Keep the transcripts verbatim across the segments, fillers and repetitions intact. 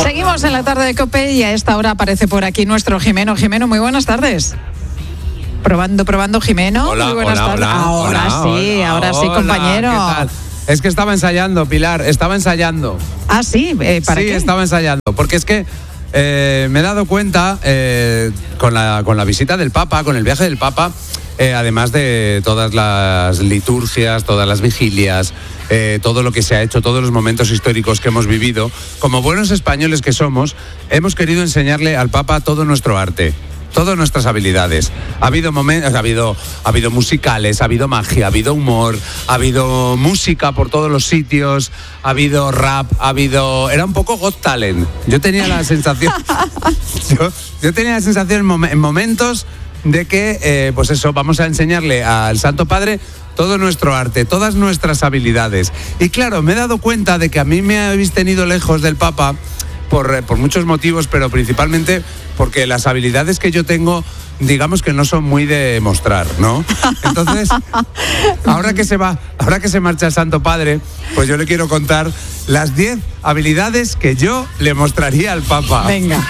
Seguimos en la tarde de COPE y a esta hora aparece por aquí nuestro Jimeno. Jimeno, muy buenas tardes. Probando, probando, Jimeno. Hola, muy buenas hola, tardes. hola, ahora hola, sí, hola, ahora sí, hola, compañero. ¿qué tal? Es que estaba ensayando, Pilar, estaba ensayando. Ah, sí, eh, ¿para sí, qué? estaba ensayando, porque es que eh, me he dado cuenta eh, con, la, con la visita del Papa, con el viaje del Papa, eh, además de todas las liturgias, todas las vigilias, eh, todo lo que se ha hecho, todos los momentos históricos que hemos vivido, como buenos españoles que somos, hemos querido enseñarle al Papa todo nuestro arte. Todas nuestras habilidades. Ha habido momentos, ha habido, ha habido musicales, ha habido magia, ha habido humor, ha habido música por todos los sitios, ha habido rap, ha habido. Era un poco Got Talent. Yo tenía la sensación. yo, yo tenía la sensación en, mom- en momentos de que, eh, pues eso, vamos a enseñarle al Santo Padre todo nuestro arte, todas nuestras habilidades. Y claro, me he dado cuenta de que a mí me habéis tenido lejos del Papa. Por, por muchos motivos, pero principalmente porque las habilidades que yo tengo, digamos que no son muy de mostrar, ¿no? Entonces, ahora que se va, ahora que se marcha el Santo Padre, pues yo le quiero contar las diez habilidades que yo le mostraría al Papa. Venga.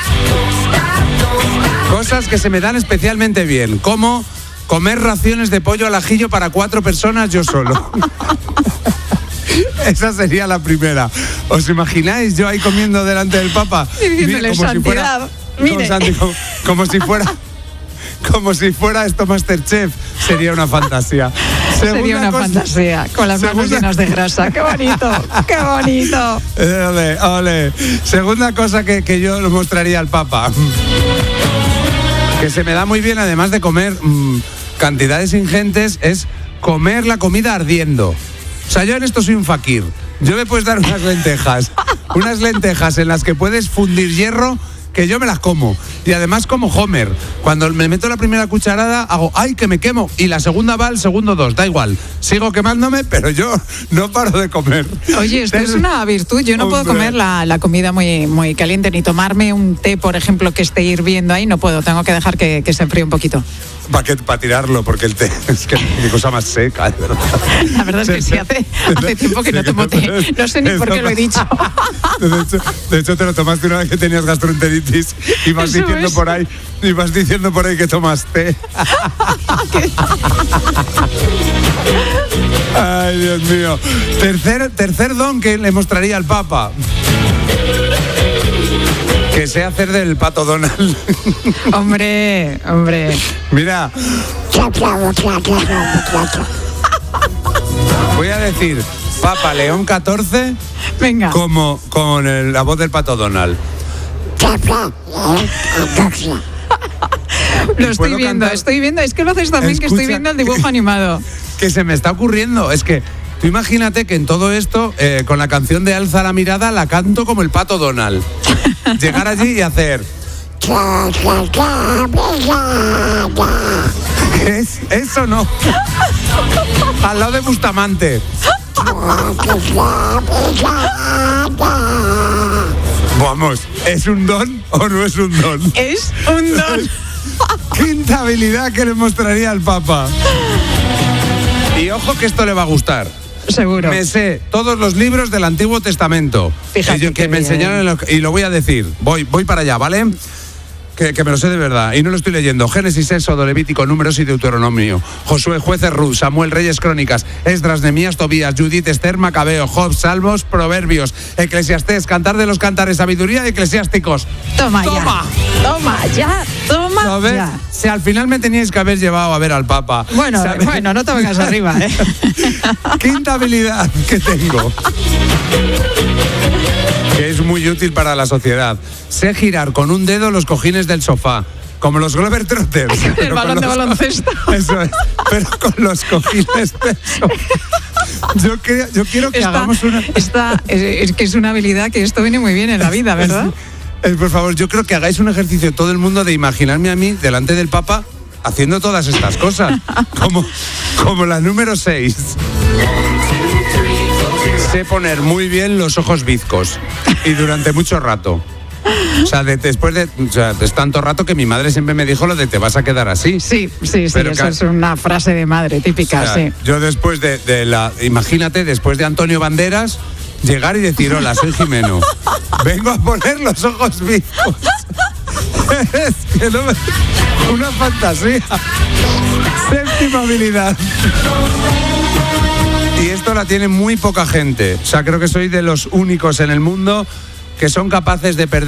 Cosas que se me dan especialmente bien, como comer raciones de pollo al ajillo para cuatro personas yo solo. Esa sería la primera. ¿Os imagináis yo ahí comiendo delante del Papa? Y diciéndole, como si fuera, santidad, mire. como, Santi, como, como si fuera, como si fuera esto Masterchef. Sería una fantasía. Sería Segunda una cosa- fantasía, con las manos segunda- llenas de grasa. ¡Qué bonito! ¡Qué bonito! Eh, Ole, ole. Segunda cosa que, que yo le mostraría al Papa. Que se me da muy bien, además de comer mmm, cantidades ingentes, es comer la comida ardiendo. O sea, yo en esto soy un fakir. Yo me puedes dar unas lentejas, unas lentejas en las que puedes fundir hierro, que yo me las como. Y además como Homer. Cuando me meto la primera cucharada, hago, ¡ay, que me quemo! Y la segunda va al segundo dos, da igual. Sigo quemándome, pero yo no paro de comer. Oye, esto es una virtud. Yo no puedo Hombre. comer la, la comida muy, muy caliente, ni tomarme un té, por ejemplo, que esté hirviendo ahí. No puedo, tengo que dejar que, que se enfríe un poquito. Para pa tirarlo, porque el té es que qué cosa más seca, de verdad. La verdad es que sí, hace, hace tiempo que no tomo té. No sé ni por qué lo he dicho. De hecho, de hecho, te lo tomaste una vez que tenías gastroenteritis y vas Eso diciendo es. por ahí, y vas diciendo por ahí que tomas té. Ay, Dios mío. Tercer, tercer don que le mostraría al Papa. Que sé hacer del Pato Donald. Hombre, hombre. Mira. Voy a decir Papa León catorce Venga. como con el- la voz del Pato Donald. Lo estoy ¿Puedo viendo, cantar? estoy viendo. Es que lo haces también que Escucha, estoy viendo el dibujo animado. Que se me está ocurriendo. Es que tú imagínate que en todo esto, eh, con la canción de Alza la mirada, la canto como el Pato Donald. Llegar allí y hacer. ¿Qué es? Eso no. Al lado de Bustamante. Vamos, ¿es un don o no es un don? Es un don. Quinta habilidad que le mostraría al Papa. Y ojo que esto le va a gustar. Seguro. Me sé todos los libros del Antiguo Testamento. Fíjate que, yo- que qué me bien. enseñaron en lo- y lo voy a decir. Voy, voy para allá, ¿vale? Que, que me lo sé de verdad. Y no lo estoy leyendo. Génesis, Éxodo, Levítico, Números y Deuteronomio. Josué, Jueces, Ruth, Samuel, Reyes, Crónicas, Esdras, Nehemías, Tobías, Judith, Esther, Macabeo, Job, Salmos, Proverbios, Eclesiastés, Cantar de los Cantares, Sabiduría y Eclesiásticos. Toma, Toma. ya. Toma ya. Toma ¿Sabes? ya. Si al final me teníais que haber llevado a ver al Papa. Bueno, ¿sabes? bueno, no te vengas arriba, ¿eh? Quinta habilidad que tengo, que es muy útil para la sociedad. Sé girar con un dedo los cojines del sofá, como los Glover Trotters. pero con balón de los co- baloncesto. Eso es, pero con los cojines del sofá. Yo, que- yo quiero que Esta, hagamos una... esta- es, es que es una habilidad que esto viene muy bien en la vida, ¿verdad? Eh, por favor, yo creo que hagáis un ejercicio todo el mundo de imaginarme a mí delante del Papa haciendo todas estas cosas. Como, como la número seis. Sé poner muy bien los ojos bizcos y durante mucho rato. O sea, de- después de, o sea, es tanto rato que mi madre siempre me dijo lo de te vas a quedar así. Sí, sí, sí, Pero eso ca- es una frase de madre típica, O sea, sí. Yo después de, de la, imagínate, después de Antonio Banderas, llegar y decir, hola, soy Jimeno. Vengo a poner los ojos vivos. Es que no me... Una fantasía. Séptima habilidad. Y esto la tiene muy poca gente. O sea, creo que soy de los únicos en el mundo que son capaces de perder